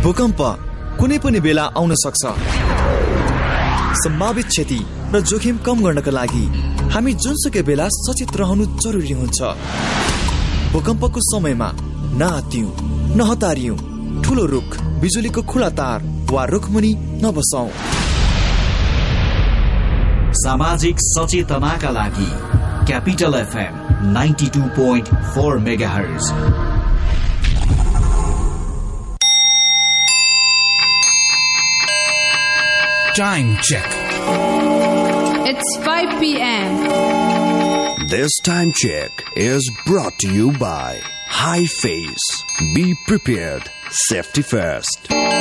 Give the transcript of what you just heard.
भूकम्प कुनै पनि बेला आउन सक्छ। सम्भावित क्षति र जोखिम कम गर्नका लागि हामी जुनसुकै बेला सचेत रहनु जरुरी हुन्छ। भूकम्पको समयमा नआत्तियौं, नहतारियौं, ठूलो रुख, बिजुलीको खुला तार वा रुखमुनि नबसौं। सामाजिक सचेतनाका लागि capital FM 92.4 megahertz. Time check. It's 5 p.m. This time check is brought to you by High Face. Be prepared. Safety first.